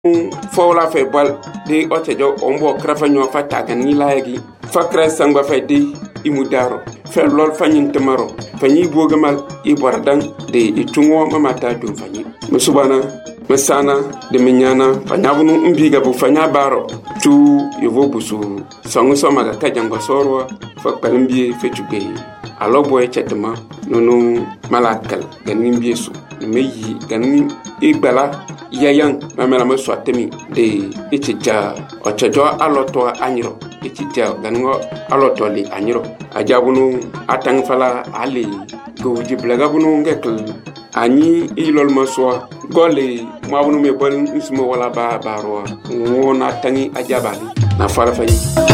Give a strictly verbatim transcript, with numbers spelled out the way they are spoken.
Fola fe bal de otejo ombo krafa nyo fa tagani laegi fa kra sangba fe de imudaro fe lol fanyin temaro fanyi bogamal ibordan de itungo mamata dum fanyi musubana mesana de minyana fanyabunu mbiga bu fanya baro tu yovo busu songu somaga kajango sorwa fa kalmbie fe tugey alo boy chetma nonu malakal ganin biesu meyi ganin igbala yayan mamela mo swatemi de ichija ochejo aloto anyiro ichija gango aloto li anyiro ajabunu atang fala ali go jiblaga bunu ngekl ani ilol maswa gole mabunu me bon ismo wala ba barwa wona tangi ajabali na fara fayi